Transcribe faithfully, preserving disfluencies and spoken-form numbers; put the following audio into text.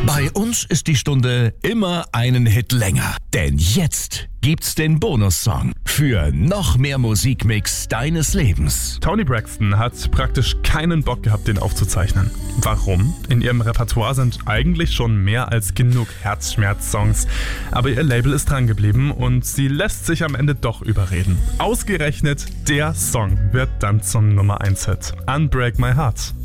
Bei uns ist die Stunde immer einen Hit länger. Denn jetzt gibt's den Bonussong für noch mehr Musikmix deines Lebens. Toni Braxton hat praktisch keinen Bock gehabt, den aufzuzeichnen. Warum? In ihrem Repertoire sind eigentlich schon mehr als genug Herzschmerz-Songs. Aber ihr Label ist dran geblieben und sie lässt sich am Ende doch überreden. Ausgerechnet der Song wird dann zum Nummer eins Hit. Unbreak My Heart.